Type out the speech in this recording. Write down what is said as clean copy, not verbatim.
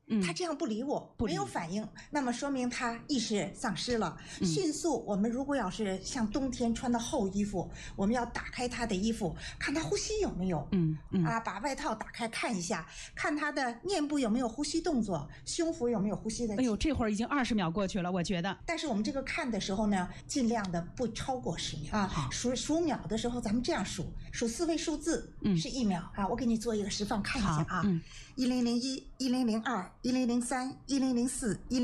他这样不理我，没有反应，那么说明他意识丧失了。迅速，我们如果要是像冬天穿的厚衣服，我们要打开他的衣服，看他呼吸有没有，把外套打开看一下，看他的面部有没有呼吸动作，胸腹有没有呼吸的。 哎呦，这会儿已经20秒过去了，我觉得。 但是我们这个看的时候呢，尽量的不超过10秒啊。数秒的时候，咱们这样数4位数字是1秒啊。我给你做一个示范看一下啊。1001、1002、1003、1004、1005、